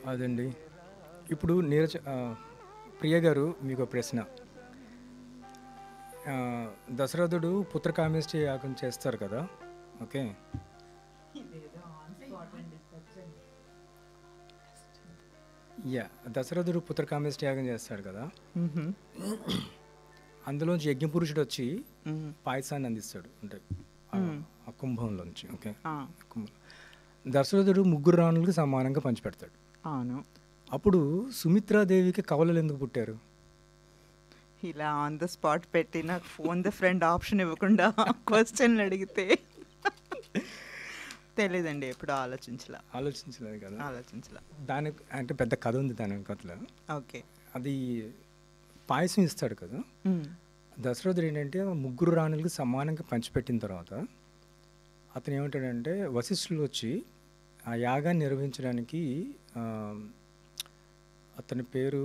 అదండి. ఇప్పుడు ప్రియ గారు మీకో ప్రశ్న. దశరథుడు పుత్రకామేష్టి యాగం చేస్తారు కదా! ఓకే. ఇదేదో ఆన్ స్పాట్ అండి వచ్చండి. దశరథుడు పుత్రకామేష్టి యాగం చేస్తాడు కదా! మ్మ్హ. అందులోంచి యజ్ఞపురుషుడొచ్చి మ్మ్. పాయసాన్ని అందిస్తాడు. అంటే ఆ మ్మ్. ఆ కుంభంలోంచి. ఓకే. ఆ, కుంభం. దశరథుడు ముగ్గురు రాణులకి సమానంగా పంచిపెడతాడు. అవును. అప్పుడు సుమిత్రాదేవికి కవలలు ఎందుకు పుట్టారు? ఇలా ఆన్ ద స్పాట్ పెట్టి నాకు ఫోన్ ద ఫ్రెండ్ ఆప్షన్ ఇవ్వకుండా క్వశ్చన్లు అడిగితే తెలీదండి, ఎప్పుడు ఆలోచించలేదు కదా. ఆలోచించలా. దానికి అంటే పెద్ద కథ ఉంది దాని వెనకాతల. ఓకే. అది పాయసం ఇస్తాడు కదా. మ్మ్. దశరథుడు ఏంటంటే ముగ్గురు రాణులకి సమానంగా పంచిపెట్టిన తర్వాత అతను ఏమంటాడంటే వశిష్ఠులు వచ్చి ఆ యాగాన్ని నిర్వహించడానికి ఆ, అతని పేరు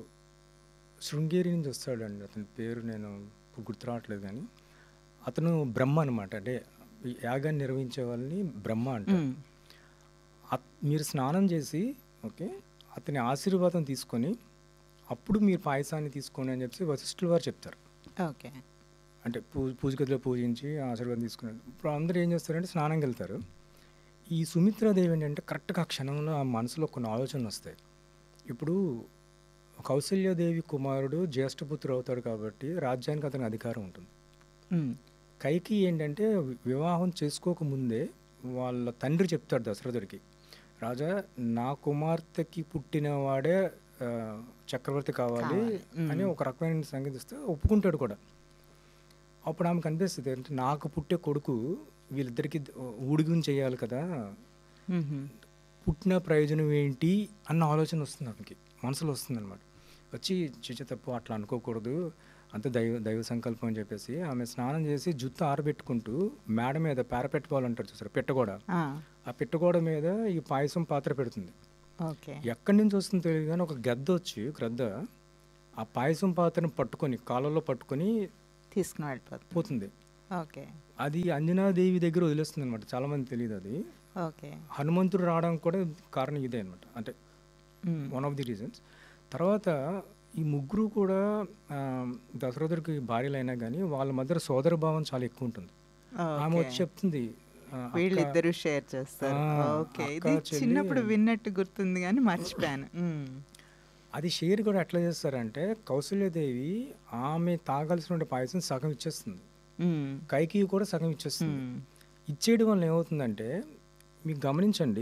శృంగేరి నుంచి వస్తాడండి. అతని పేరు నేను ఇప్పుడు గుర్తు రావట్లేదు, కానీ అతను బ్రహ్మ అనమాట. అంటే ఈ యాగాన్ని నిర్వహించే వాళ్ళని బ్రహ్మ అంటారు. మ్మ్. మీరు స్నానం చేసి ఓకే అతని ఆశీర్వాదం తీసుకొని అప్పుడు మీరు పాయసాన్ని తీసుకోండి అని చెప్పి వశిష్ఠుల వారు చెప్తారు. ఓకే. అంటే పూజ గదిలో పూజించి ఆశీర్వాదం తీసుకున్నారు. ఇప్పుడు అందరూ ఏం చేస్తారంటే స్నానంకి వెళ్తారు. ఈ సుమిత్రాదేవి ఏంటంటే కరెక్ట్గా ఆ క్షణంలో ఆ మనసులో కొన్ని ఆలోచనలు వస్తాయి. ఇప్పుడు కౌసల్యాదేవి కుమారుడు జ్యేష్ఠపుత్రుడు అవుతాడు కాబట్టి రాజ్యానికి అతనికి అధికారం ఉంటుంది. మ్మ్. కైకి ఏంటంటే వివాహం చేసుకోకముందే వాళ్ళ తండ్రి చెప్తాడు దశరథుడికి, రాజా నా కుమార్తెకి పుట్టినవాడే చక్రవర్తి కావాలి అని ఒక రకమైన సంగతి ఇస్తే ఒప్పుకుంటాడు కూడా. అప్పుడు ఆమెకు అనిపిస్తుంది అంటే నాకు పుట్టే కొడుకు వీళ్ళిద్దరికి ఊడిగం చేయాలి కదా, మ్మ్. పుట్టిన ప్రయోజనం ఏంటి అన్న ఆలోచన వస్తుంది ఆమెకి, మనసులో వస్తుంది అనమాట. వచ్చి చిచ్చ తప్పు అట్లా అనుకోకూడదు, అంత దైవ సంకల్పం అని చెప్పేసి ఆమె స్నానం చేసి జుత్తు ఆరబెట్టుకుంటూ మేడ మీద పేరపెట్టుకోవాలంటారు చూసారు, పెట్టగోడ. ఆ, ఆ పెట్టగోడ మీద ఈ పాయసం పాత్ర పెడుతుంది. ఓకే. ఎక్కడి నుంచి వస్తుందో తెలియదు కానీ ఒక గద్ద వచ్చి గ్రద్ద ఆ పాయసం పాత్రను పట్టుకొని కాళ్ళలో పట్టుకొని తీసుకుని వెళ్ళిపోతుంది. పోతుంది. ఓకే. అది అంజనాదేవి దగ్గర వదిలేస్తుంది అనమాట. చాలామంది తెలియదు అది. ఓకే. హనుమంతుడు రావడానికి కూడా కారణం ఇదే అనమాట, అంటే మ్మ్. One of the reasons. తర్వాత ఈ ముగ్గురు కూడా దశరథుడికి భార్యలు అయినా కానీ వాళ్ళ మధ్య సోదర భావం చాలా ఎక్కువ ఉంటుంది. ఆమె ఓకే. వచ్చి చెప్తుంది అక్క, వీళ్ళిద్దరూ షేర్ చేస్తారు. ఆ, ఓకే. అక్క, ఇది చెల్లి. చిన్నప్పుడు విన్నట్టు గుర్తుంది కానీ మర్చిపోయాను. అది షేర్ కూడా ఎట్లా చేస్తారంటే కౌసల్యాదేవి ఆమె తాగాల్సిన పాయసం సగం ఇచ్చేస్తుంది, కైకి కూడా సగం ఇచ్చేస్తుంది. ఇచ్చేయడం వల్ల ఏమవుతుందంటే మీకు గమనించండి,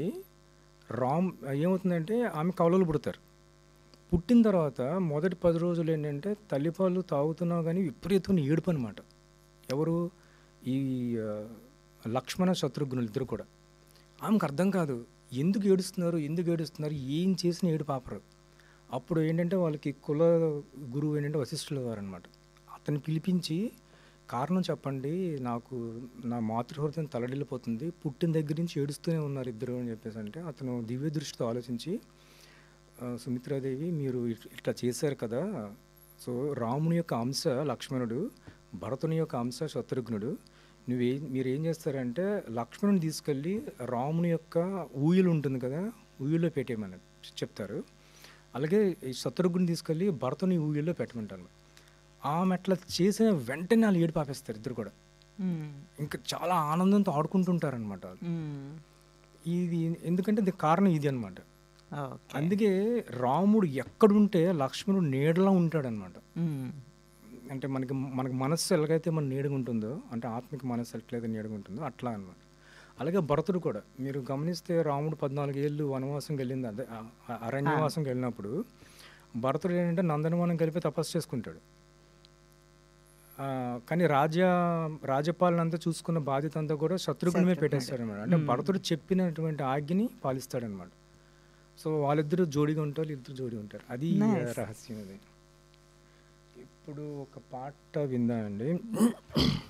ఏమవుతుందంటే ఆమె కవలలు పుడతారు. పుట్టిన తర్వాత మొదటి 10 రోజులు ఏంటంటే తల్లిపాలు తాగుతున్నావు కానీ విపరీతమైన ఏడుపు అనమాట. ఎవరు? ఈ లక్ష్మణ శత్రుఘ్నులు ఇద్దరు కూడా. ఆమెకు అర్థం కాదు ఎందుకు ఏడుస్తున్నారు, ఏం చేసిన ఏడు పాపరు. అప్పుడు ఏంటంటే వాళ్ళకి కుల గురువు ఏంటంటే వశిష్ఠుల వారు అనమాట. అతన్ని పిలిపించి కారణం చెప్పండి, నాకు నా మాతృహృదయం తలడిల్లిపోతుంది, పుట్టిన దగ్గర నుంచి ఏడుస్తూనే ఉన్నారు ఇద్దరు అని చెప్పేసి అంటే అతను దివ్య దృష్టితో ఆలోచించి సుమిత్రాదేవి మీరు ఇట్లా చేశారు కదా, సో రాముని యొక్క అంశ లక్ష్మణుడు, భరతుని యొక్క అంశ శత్రుఘ్నుడు, మీరేం చేస్తారంటే లక్ష్మణుని తీసుకెళ్ళి రాముని యొక్క ఊయలు ఉంటుంది కదా ఊయల్లో పెట్టేయమని చెప్తారు. అలాగే ఈ శత్రుఘ్నుని తీసుకెళ్ళి భరతుని ఊయల్లో పెట్టమంటారు. ఆమె అట్లా చేసిన వెంటనే వాళ్ళు ఏడు పాపేస్తారు ఇద్దరు కూడా. ఇంకా చాలా ఆనందంతో ఆడుకుంటుంటారనమాట. ఇది ఎందుకంటే ఇది కారణం ఇది అనమాట. అందుకే రాముడు ఎక్కడుంటే లక్ష్మణుడు నీడలా ఉంటాడనమాట. అంటే మనకి మనస్సు ఎలాగైతే మన నీడగా ఉంటుందో, అంటే ఆత్మిక మనస్సు ఎట్లయితే నీడగా ఉంటుందో అట్లా అనమాట. అలాగే భరతుడు కూడా మీరు గమనిస్తే రాముడు 14 ఏళ్ళు వనవాసంకి వెళ్ళింది, అదే అరణ్యవాసంకి వెళ్ళినప్పుడు భరతుడు ఏంటంటే నందనవనం కలిపి తపస్సు చేసుకుంటాడు. కానీ రాజ్యపాలన అంతా చూసుకున్న బాధ్యత అంతా కూడా శత్రుఘ్నుడి మీద పెట్టేస్తాడనమాట. అంటే భరతుడు చెప్పినటువంటి ఆజ్ఞని పాలిస్తాడనమాట. సో వాళ్ళిద్దరూ జోడిగా ఉంటారు, ఇద్దరు జోడి ఉంటారు. అది రహస్యం. అది ఇప్పుడు ఒక పాట విందామండి.